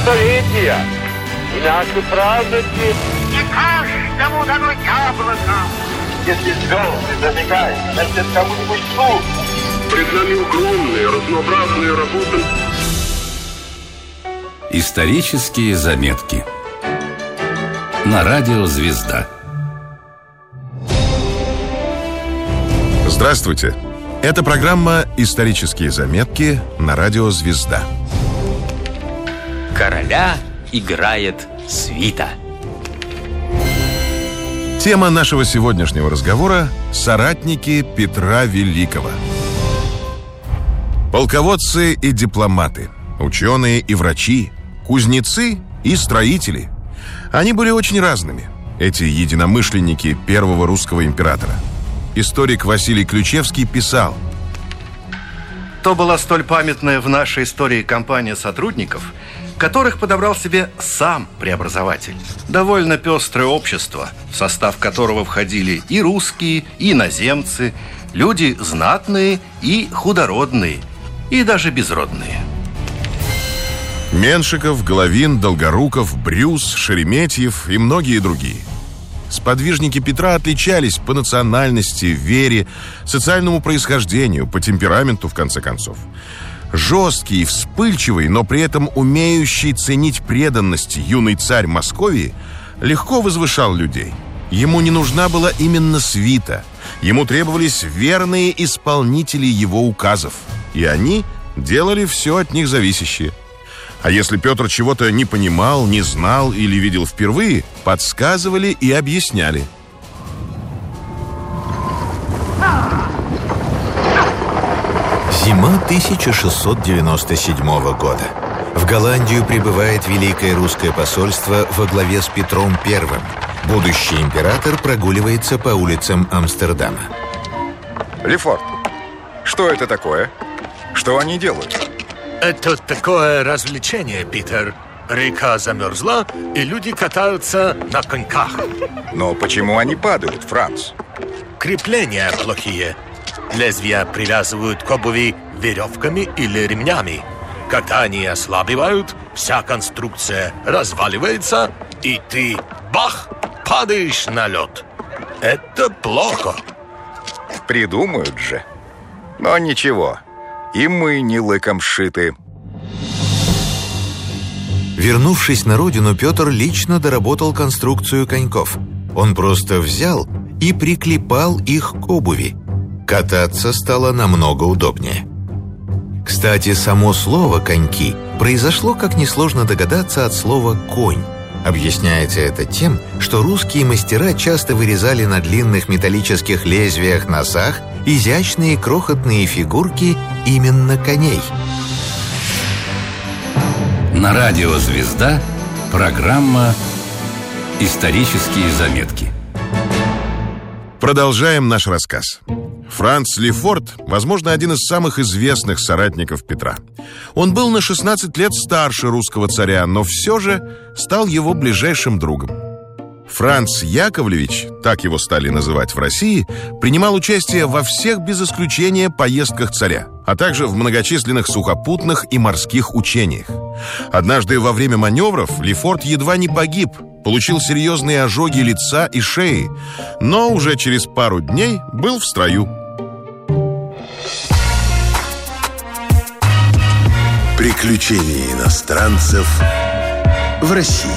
столетия и наши праздники. И каждому дано яблоко. Если звезды забегают, значит, кому-нибудь суд. Пред нами огромные, разнообразные работы. Исторические заметки на радио «Звезда». Здравствуйте! Это программа «Исторические заметки» на радио «Звезда». Короля играет свита. Тема нашего сегодняшнего разговора – соратники Петра Великого. Полководцы и дипломаты, ученые и врачи, кузнецы и строители. Они были очень разными, эти единомышленники первого русского императора. Историк Василий Ключевский писал: то была столь памятная в нашей истории компания сотрудников, которых подобрал себе сам преобразователь. Довольно пестрое общество, в состав которого входили и русские, и иноземцы, люди знатные и худородные, и даже безродные. Меншиков, Головин, Долгоруков, Брюс, Шереметьев и многие другие. Сподвижники Петра отличались по национальности, вере, социальному происхождению, по темпераменту, в конце концов. Жесткий, вспыльчивый, но при этом умеющий ценить преданность юный царь Московии легко возвышал людей. Ему не нужна была именно свита. Ему требовались верные исполнители его указов. И они делали все от них зависящее. А если Петр чего-то не понимал, не знал или видел впервые, подсказывали и объясняли. Зима 1697 года. В Голландию прибывает Великое русское посольство во главе с Петром I. Будущий император прогуливается по улицам Амстердама. Лефорт, что это такое? Что они делают? Это такое развлечение, Питер. Река замерзла, и люди катаются на коньках. Но почему они падают, Франц? Крепления плохие. Лезвия привязывают к обуви веревками или ремнями. Когда они ослабевают, вся конструкция разваливается, и ты, бах, падаешь на лед. Это плохо. Придумают же. Но ничего, и мы не лыком сшиты. Вернувшись на родину, Петр лично доработал конструкцию коньков. Он просто взял и приклепал их к обуви. Кататься стало намного удобнее. Кстати, само слово «коньки» произошло, как несложно догадаться, от слова «конь». Объясняется это тем, что русские мастера часто вырезали на длинных металлических лезвиях носах изящные крохотные фигурки именно коней. На радио «Звезда» программа «Исторические заметки». Продолжаем наш рассказ. Франц Лефорт, возможно, один из самых известных соратников Петра. Он был на 16 лет старше русского царя, но все же стал его ближайшим другом. Франц Яковлевич, так его стали называть в России, принимал участие во всех без исключения поездках царя, а также в многочисленных сухопутных и морских учениях. Однажды во время маневров Лефорт едва не погиб, получил серьезные ожоги лица и шеи, но уже через пару дней был в строю. Приключения иностранцев в России.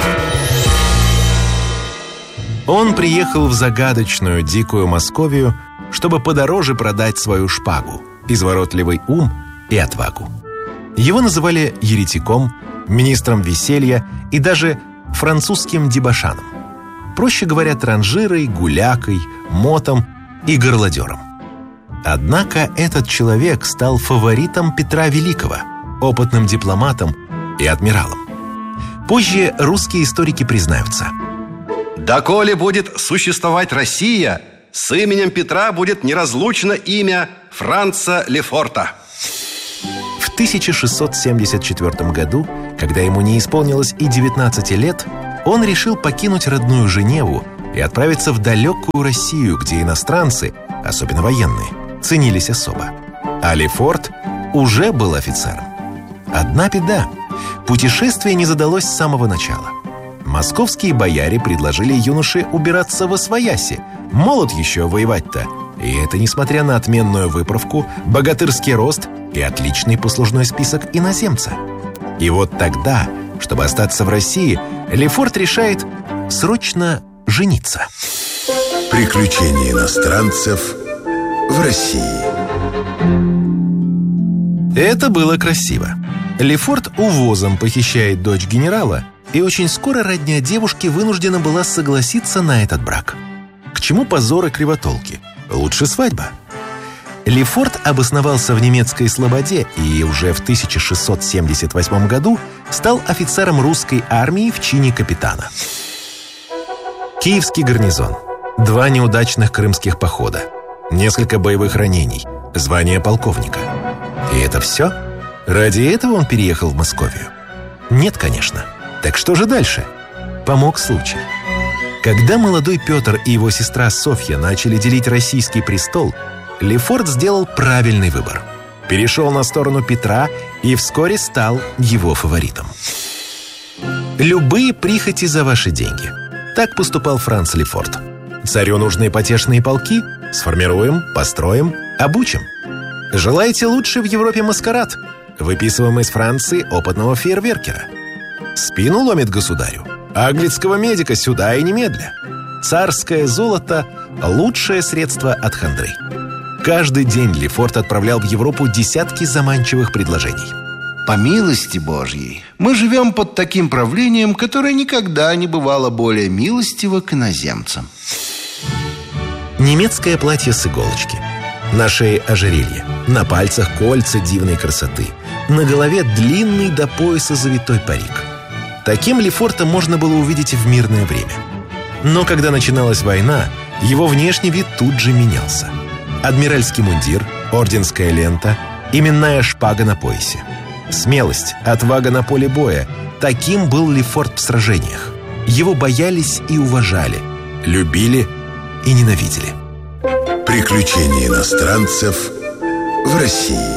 Он приехал в загадочную дикую Московию, чтобы подороже продать свою шпагу, изворотливый ум и отвагу. Его называли еретиком, министром веселья и даже французским дебошаном. Проще говоря, транжирой, гулякой, мотом и горлодером. Однако этот человек стал фаворитом Петра Великого, опытным дипломатом и адмиралом. Позже русские историки признаются: «Доколе будет существовать Россия, с именем Петра будет неразлучно имя Франца Лефорта». В 1674 году, когда ему не исполнилось и 19 лет, он решил покинуть родную Женеву и отправиться в далекую Россию, где иностранцы, особенно военные, ценились особо. А Лефорт уже был офицером. Одна беда. Путешествие не задалось с самого начала. Московские бояре предложили юноше убираться восвояси. Молод еще воевать-то. И это несмотря на отменную выправку, богатырский рост и отличный послужной список иноземца. И вот тогда, чтобы остаться в России, Лефорт решает срочно жениться. Приключения иностранцев в России. Это было красиво. Лефорт увозом похищает дочь генерала, и очень скоро родня девушки вынуждена была согласиться на этот брак. К чему позор и кривотолки? Лучше свадьба. Лефорт обосновался в немецкой Слободе и уже в 1678 году стал офицером русской армии в чине капитана. Киевский гарнизон, 2 неудачных крымских похода, несколько боевых ранений, звание полковника. И это все? Ради этого он переехал в Московию? Нет, конечно. Так что же дальше? Помог случай. Когда молодой Петр и его сестра Софья начали делить российский престол, Лефорт сделал правильный выбор. Перешел на сторону Петра и вскоре стал его фаворитом. Любые прихоти за ваши деньги. Так поступал Франц Лефорт. Царю нужны потешные полки? Сформируем, построим, обучим. Желаете лучше в Европе маскарад? Выписываем из Франции опытного фейерверкера. Спину ломит государю? Аглицкого медика сюда и немедля. Царское золото – лучшее средство от хандры. Каждый день Лефорт отправлял в Европу десятки заманчивых предложений. По милости Божьей, мы живем под таким правлением, которое никогда не бывало более милостиво к иноземцам. Немецкое платье с иголочки. На шее ожерелье, на пальцах кольца дивной красоты, на голове длинный до пояса завитой парик. Таким Лефорта можно было увидеть в мирное время. Но когда начиналась война, его внешний вид тут же менялся. Адмиральский мундир, орденская лента, именная шпага на поясе. Смелость, отвага на поле боя – таким был Лефорт в сражениях. Его боялись и уважали, любили и ненавидели. Приключения иностранцев в России.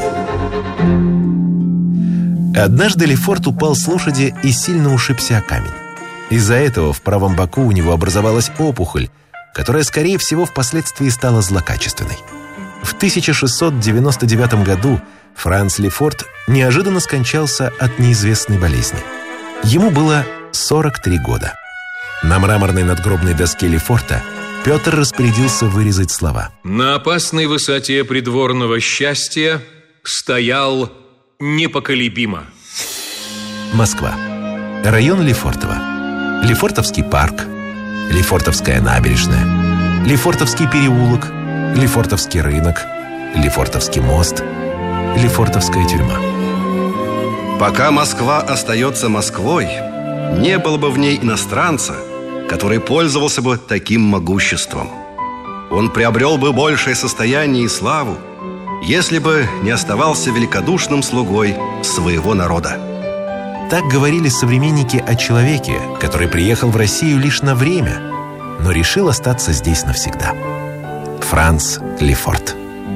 Однажды Лефорт упал с лошади и сильно ушибся о камень. Из-за этого в правом боку у него образовалась опухоль, которая, скорее всего, впоследствии стала злокачественной. В 1699 году Франц Лефорт неожиданно скончался от неизвестной болезни. Ему было 43 года. На мраморной надгробной доске Лефорта Петр распорядился вырезать слова: «На опасной высоте придворного счастья стоял непоколебимо». Москва. Район Лефортово. Лефортовский парк, Лефортовская набережная, Лефортовский переулок, Лефортовский рынок, Лефортовский мост, Лефортовская тюрьма. Пока Москва остается Москвой, не было бы в ней иностранца, который пользовался бы таким могуществом. Он приобрел бы большее состояние и славу, если бы не оставался великодушным слугой своего народа. Так говорили современники о человеке, который приехал в Россию лишь на время, но решил остаться здесь навсегда. Франц Лефорт.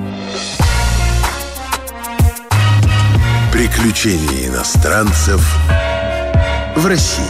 Приключения иностранцев в России.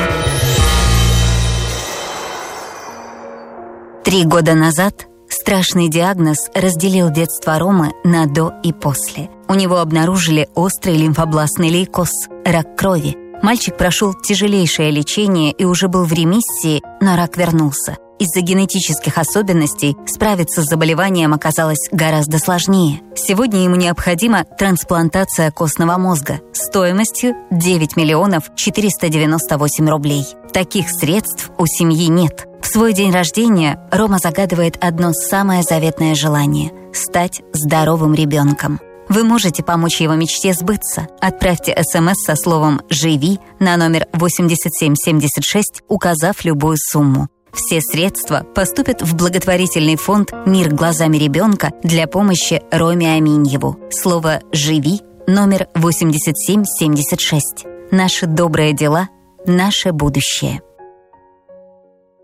3 года назад страшный диагноз разделил детство Ромы на «до» и «после». У него обнаружили острый лимфобластный лейкоз – рак крови. Мальчик прошел тяжелейшее лечение и уже был в ремиссии, но рак вернулся. Из-за генетических особенностей справиться с заболеванием оказалось гораздо сложнее. Сегодня ему необходима трансплантация костного мозга стоимостью 9 миллионов 498 рублей. Таких средств у семьи нет. В свой день рождения Рома загадывает одно самое заветное желание – стать здоровым ребенком. Вы можете помочь его мечте сбыться. Отправьте СМС со словом «Живи» на номер 8776, указав любую сумму. Все средства поступят в благотворительный фонд «Мир глазами ребенка» для помощи Роме Аминьеву. Слово «Живи» номер 8776. Наши добрые дела – наше будущее.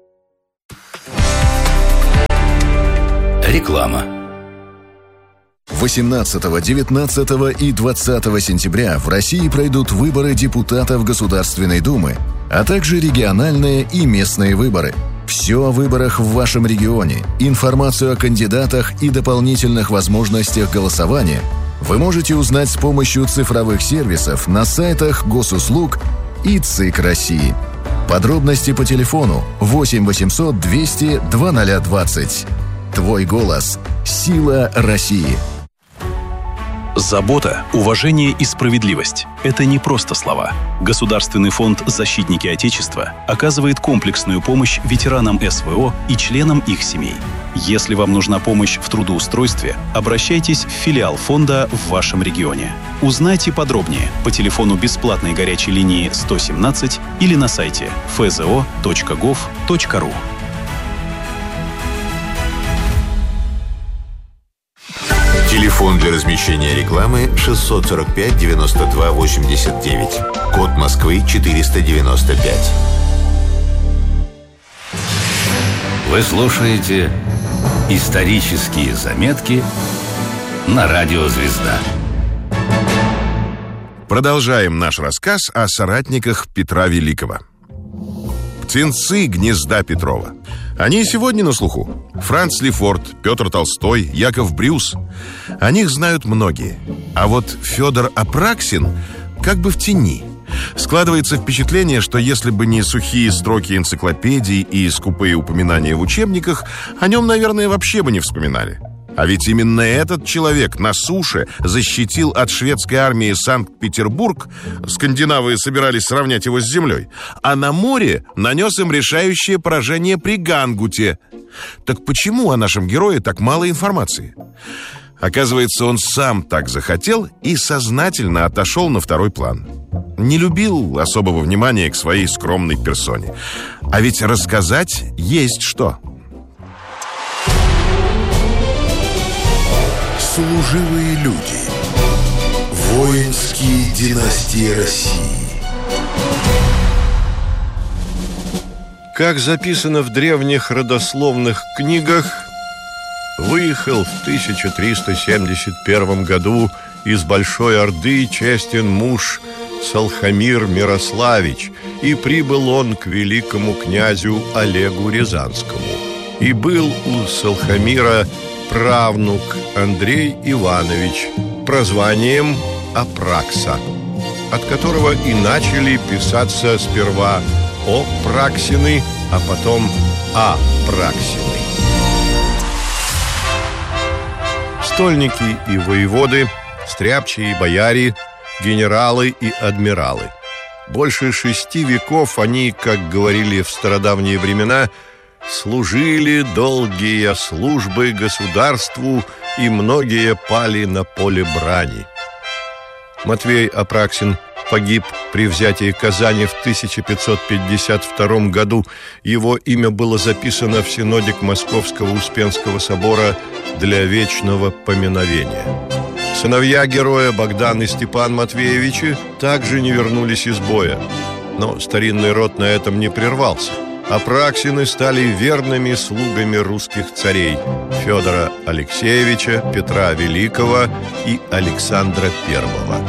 Реклама. 18, 19 и 20 сентября в России пройдут выборы депутатов Государственной Думы, а также региональные и местные выборы. Все о выборах в вашем регионе, информацию о кандидатах и дополнительных возможностях голосования вы можете узнать с помощью цифровых сервисов на сайтах Госуслуг и ЦИК России. Подробности по телефону 8 800 200 2020. Твой голос – сила России. Забота, уважение и справедливость – это не просто слова. Государственный фонд «Защитники Отечества» оказывает комплексную помощь ветеранам СВО и членам их семей. Если вам нужна помощь в трудоустройстве, обращайтесь в филиал фонда в вашем регионе. Узнайте подробнее по телефону бесплатной горячей линии 117 или на сайте fzo.gov.ru. Телефон для размещения рекламы 645 92 89. Код Москвы 495. Вы слушаете «Исторические заметки» на Радио «Звезда». Продолжаем наш рассказ о соратниках Петра Великого. Птенцы гнезда Петрова. Они и сегодня на слуху. Франц Лефорт, Петр Толстой, Яков Брюс. О них знают многие. А вот Федор Апраксин как бы в тени. Складывается впечатление, что если бы не сухие строки энциклопедий и скупые упоминания в учебниках, о нем, наверное, вообще бы не вспоминали. А ведь именно этот человек на суше защитил от шведской армии Санкт-Петербург, скандинавы собирались сравнять его с землей, а на море нанес им решающее поражение при Гангуте. Так почему о нашем герое так мало информации? Оказывается, он сам так захотел и сознательно отошел на второй план. Не любил особого внимания к своей скромной персоне. А ведь рассказать есть что. Служивые люди. Воинские династии России. Как записано в древних родословных книгах, выехал в 1371 году из Большой Орды честен муж Салхамир Мирославич, и прибыл он к великому князю Олегу Рязанскому. И был у Салхамира правнук Андрей Иванович, прозванием Апракса, от которого и начали писаться сперва Опраксины, а потом Апраксины. Стольники и воеводы, стряпчие и бояре, генералы и адмиралы. Больше 6 веков они, как говорили в стародавние времена, служили долгие службы государству, и многие пали на поле брани. Матвей Апраксин погиб при взятии Казани в 1552 году. Его имя было записано в синодик Московского Успенского собора для вечного поминовения. Сыновья героя Богдан и Степан Матвеевичи также не вернулись из боя. Но старинный род на этом не прервался. Апраксины стали верными слугами русских царей Федора Алексеевича, Петра Великого и Александра I.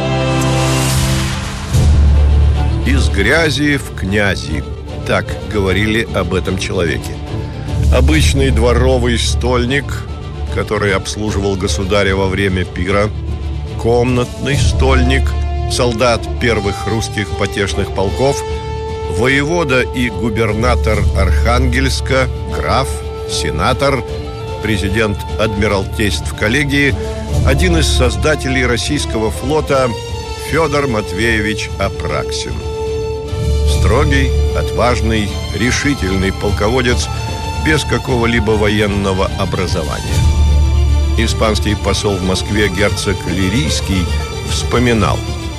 Из грязи в князи, так говорили об этом человеке. Обычный дворовый стольник, который обслуживал государя во время пира, комнатный стольник, солдат первых русских потешных полков, воевода и губернатор Архангельска, граф, сенатор, президент Адмиралтейств коллегии, один из создателей российского флота Федор Матвеевич Апраксин. Строгий, отважный, решительный полководец без какого-либо военного образования. Испанский посол в Москве герцог Лирийский вспоминал: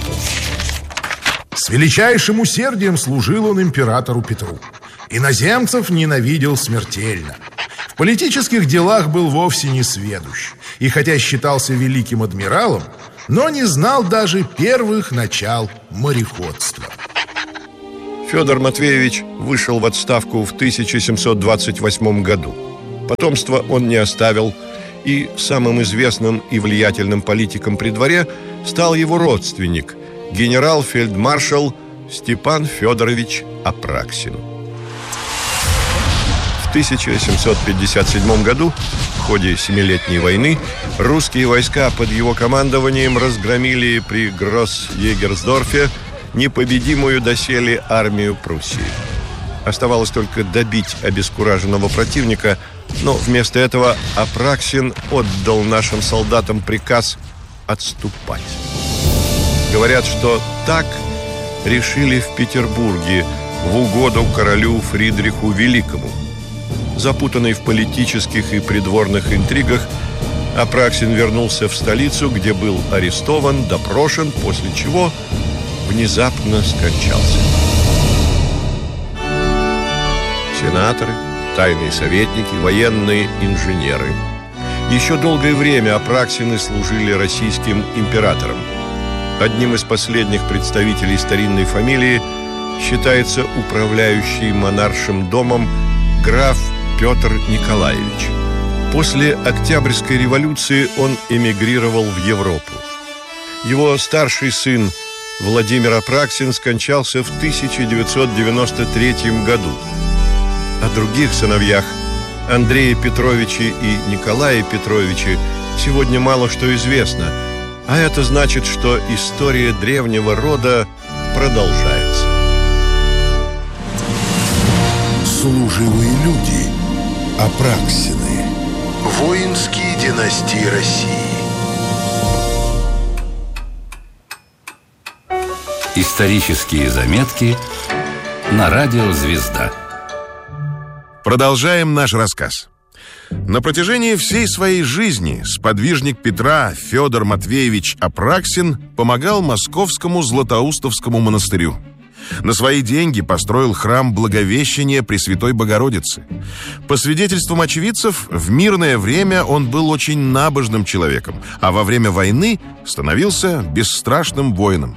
с величайшим усердием служил он императору Петру. Иноземцев ненавидел смертельно. В политических делах был вовсе не сведущ. И хотя считался великим адмиралом, но не знал даже первых начал мореходства. Федор Матвеевич вышел в отставку в 1728 году. Потомства он не оставил и самым известным и влиятельным политиком при дворе стал его родственник, генерал-фельдмаршал Степан Федорович Апраксин. В 1757 году, в ходе Семилетней войны, русские войска под его командованием разгромили при Гросс-Егерсдорфе непобедимую доселе армию Пруссии. Оставалось только добить обескураженного противника, но вместо этого Апраксин отдал нашим солдатам приказ отступать. Говорят, что так решили в Петербурге в угоду королю Фридриху Великому. Запутанный в политических и придворных интригах, Апраксин вернулся в столицу, где был арестован, допрошен, после чего внезапно скончался. Сенаторы, тайные советники, военные инженеры. Еще долгое время Апраксины служили российским императорам. Одним из последних представителей старинной фамилии считается управляющий монаршим домом граф Петр Николаевич. После Октябрьской революции он эмигрировал в Европу. Его старший сын Владимир Апраксин скончался в 1993 году. О других сыновьях, Андрее Петровиче и Николае Петровиче, сегодня мало что известно, а это значит, что история древнего рода продолжается. Служивые люди. Апраксины. Воинские династии России. Исторические заметки на радио «Звезда». Продолжаем наш рассказ. На протяжении всей своей жизни сподвижник Петра Федор Матвеевич Апраксин помогал Московскому Златоустовскому монастырю. На свои деньги построил храм Благовещения Пресвятой Богородицы. По свидетельствам очевидцев, в мирное время он был очень набожным человеком, а во время войны становился бесстрашным воином.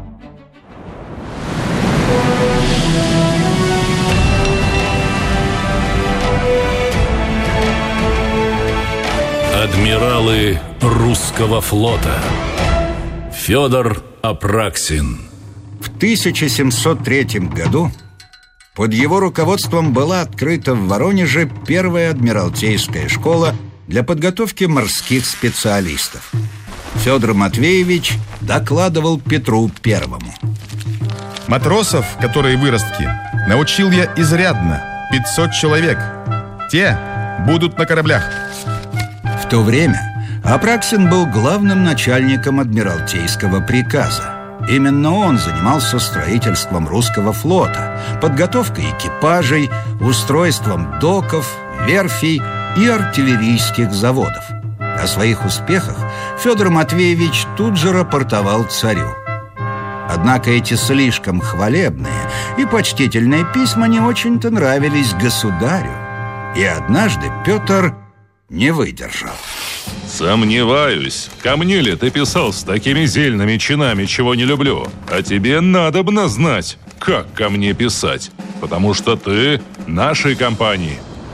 Адмиралы русского флота. Федор Апраксин. В 1703 году под его руководством была открыта в Воронеже первая адмиралтейская школа для подготовки морских специалистов. Федор Матвеевич докладывал Петру Первому. Матросов, которые выростки, научил я изрядно, 500 человек. Те будут на кораблях. В то время Апраксин был главным начальником адмиралтейского приказа. Именно он занимался строительством русского флота, подготовкой экипажей, устройством доков, верфей и артиллерийских заводов. О своих успехах Федор Матвеевич тут же рапортовал царю. Однако эти слишком хвалебные и почтительные письма не очень-то нравились государю. И однажды Петр не выдержал. Сомневаюсь, ко мне ли ты писал с такими зельными чинами, чего не люблю? А тебе надобно знать, как ко мне писать, потому что ты нашей компании.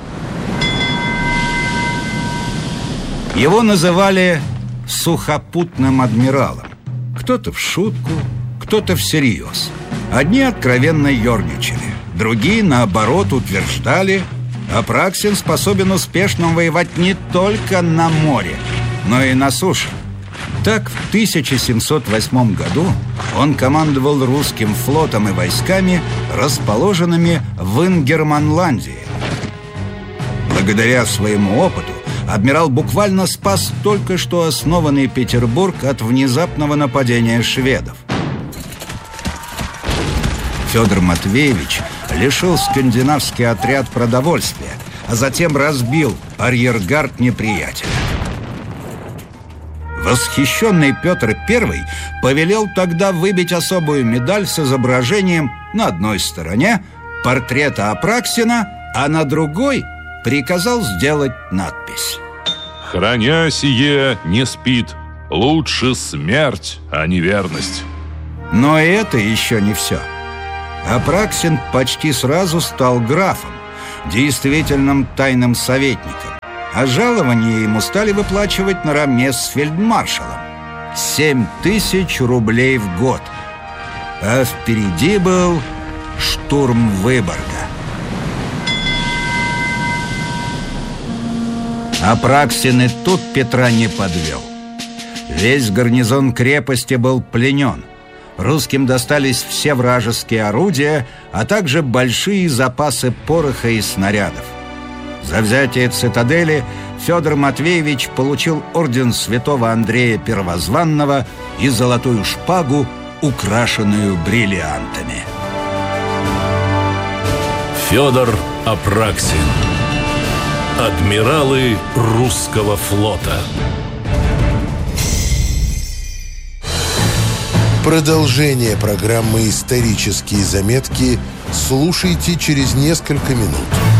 Его называли сухопутным адмиралом. Кто-то в шутку, кто-то всерьез. Одни откровенно ерничали, другие, наоборот, утверждали: Апраксин способен успешно воевать не только на море, но и на суше. Так, в 1708 году он командовал русским флотом и войсками, расположенными в Ингерманландии. Благодаря своему опыту адмирал буквально спас только что основанный Петербург от внезапного нападения шведов. Федор Матвеевич лишил скандинавский отряд продовольствия, а затем разбил арьергард неприятеля. Восхищенный Петр I повелел тогда выбить особую медаль с изображением на одной стороне портрета Апраксина, а на другой приказал сделать надпись: «Храня сие, не спит. Лучше смерть, а не верность». Но и это еще не все. Апраксин почти сразу стал графом, действительным тайным советником. а жалование ему стали выплачивать наравне с фельдмаршалом. 7000 рублей в год. А впереди был штурм Выборга. Апраксин и тут Петра не подвел. Весь гарнизон крепости был пленен. Русским достались все вражеские орудия, а также большие запасы пороха и снарядов. За взятие цитадели Федор Матвеевич получил орден святого Андрея Первозванного и золотую шпагу, украшенную бриллиантами. Федор Апраксин. Адмиралы русского флота. Продолжение программы «Исторические заметки» слушайте через несколько минут.